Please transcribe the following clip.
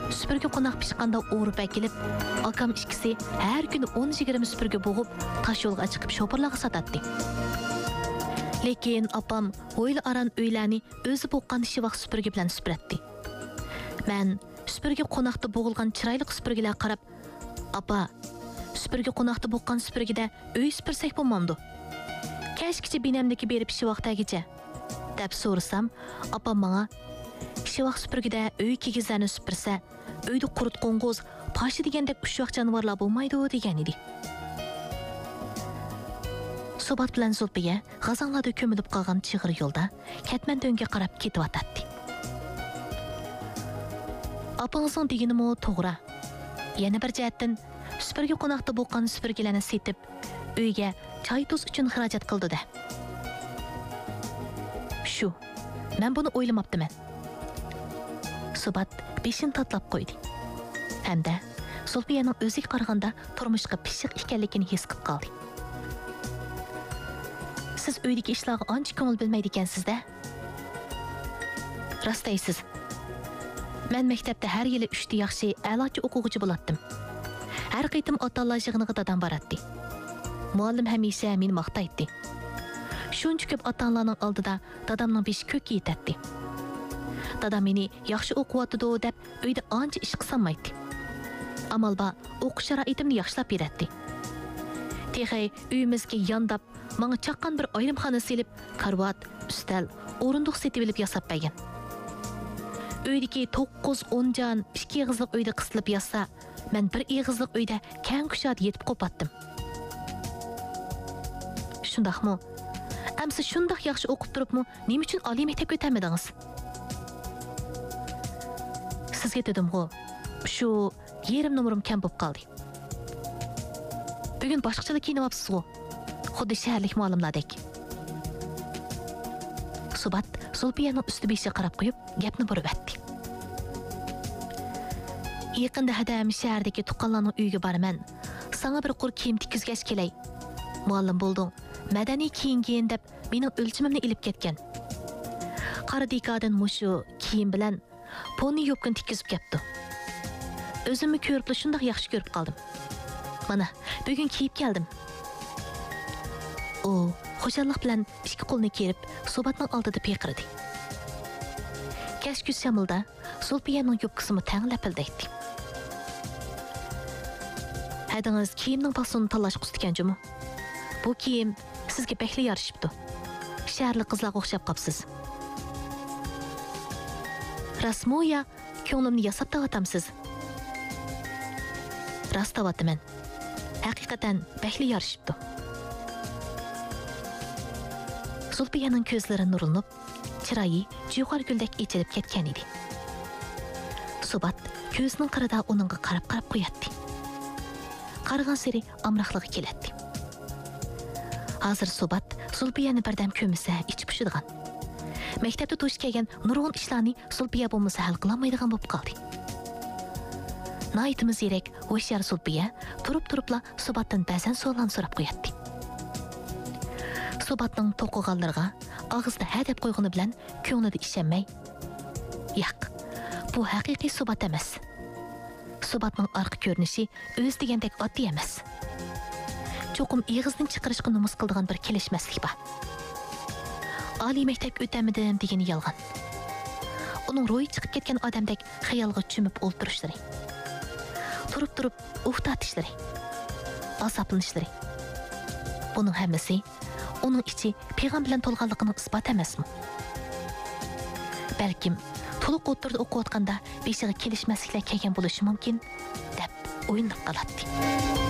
Süpürge qonaq pişqanda o'rib әкелib, akam ikkisi har kuni 10-20 süpürge bo'g'ib, tash yo'lga chiqib shoparlarga sotadi. Lekin apam o'yli aran uylarni o'zi boqqan shivoq süpürge bilan süpüratdi. Men süpürge qonaqda bo'g'ilgan chiroyli süpürgelar qarab, "Apa, süpürge qonaqda boqqan süpürgede uy süpürsak bo'lmamdi. Kashkicha binamdagi berib shivoqdagicha" deb so'rasam, apam menga "Shivoq süpürgede uy kigizlarni süpürsa, uyda qurut qo'ng'iz, pashi degandek ushvoq jonivorlar bo'lmaydi" degan edi. Sobat bilan Zulfiya g'azanlarda ko'milib qolgan chig'ir yo'lda Katmanduga qarab ketyotdi. Apangizning deganimi to'g'ri. Yana bir jihatdan süpürge qonaqda bo'lgan süpürgelarni setib, uyga choy tuz uchun xarajat qildi-da. Shu, men buni o'ylamabdiman. Subat beshin tatlab qo'ydi. Hamda Zulfiyaning o'ziga qaraganda turmushga pishiq ekanligini his qilib qoldi. Siz uydagi ishlarga ancha ko'ngil bilmaydi ekansiz-da. Rost deysiz. Men maktabda har yili 3 ta yaxshi, a'lochi o'quvchi bo'latdim. Har qaytim ota-onalar yig'iniga dadam boradi. Muallim hamisha meni maqtaydi. Shuncha ko'p ota-onalarning oldida dadamning beshi ko'kka yetadi. Dadam meni yaxshi o'qiyotdi deb uyda ancha ish qilsamaydi. Amalba o'qish sharoitimni yaxshilab beradi. Texay uyimizga yondab, menga chaqqan bir ayrimxona silib, karvat, ustal, o'rindiq setib olib yasab bergan. Uydagi 9-10 jon 2 egizlik uyda qisilib yassa, men bir egizlik uyda kang kushad yetib qopatdim. Shundaqmi? Amsa shundaq yaxshi o'qib turibmi, nima uchun oliy maktabga o'tmadingiz? Sizga dedim-ku, shu yerim nomerim kam bo'lib qoldi. Bugun boshqachalar kiyinyapsiz-ku. Xuddi shaharlik muallimlardek. Subat Zulfiyaning usti-beshiga qarab qo'yib, gapni burib o'tdi. Yaqinda hadam shahardagi tuqqanlarning uyiga boraman. Sana bir qur kiyim tikizgash kelay. Muallim bo'lding. Madaniy kiyingin deb mening o'lchimimni ilib ketgan. Qora dekadan mushu kiyim bilan poni yopqin tikizib ketdi. O'zimni ko'rib shunday yaxshi ko'rib qoldim. Mana, bugun kiyib keldim. O, xo'shallik bilan ikki qo'lni kerib, Subatning oldida peyqirdi. Kashkuz shamilda Zulfiyaning yopqisini tang lapildaydi. Hadingiz kiyimning fasonini tanlash qustgan-jimi? Bu kiyim sizga bekli yarışıptı. Şəhərli qızlarga o'xshab qapsiz. Rasmoya, ko'nglimni yasab tavatamsiz. Rast tavatıman. Haqiqatan bekli yarışıptı. Zulfiyaning ko'zlari nurlanib, chiroyi jo'xor guldek echilib ketgan edi. Subat ko'zining qirida uningga qarab qo'yatdi. Qaragan sari amroqligi keladi. Hazır Subat Zulfiyani birdam ko'misa ichi pushadigan. Maktabda to'sh kelgan nurg'un ishlarni Zulfiya bo'lmasa hal qilolmaydigan bo'lib qoldi. Naytimiz yerek o'shar Zulfiya turib-turibla Subatdan ba'zan so'zlarni so'rab qo'yatdi. Subatning to'qiganlarga og'izda ha deb qo'ygani bilan ko'nglida ishonmay, "Yo'q, bu haqiqiy Subat emas. Subatning orqa ko'rinishi o'z degandek oddiy emas. Cho'qim eg'izdan chiqarishga nomus qildigan bir kelishmaslik bor. Oliy maktabga o'tamidim degani yolg'on. Uning ro'yi chiqib ketgan odamdek xayolga cho'mib o'ltirishlari. Turib-turib uftatishlari. Azoblanishlari. Buning hammasi uning ichi peyg'am bilan to'lganligining isbot emasmi? Balkim to'liq o'tirib o'qiyotganda beshiga kelishmasliklar kelgan bo'lishi mumkin deb o'ylanib qoladi.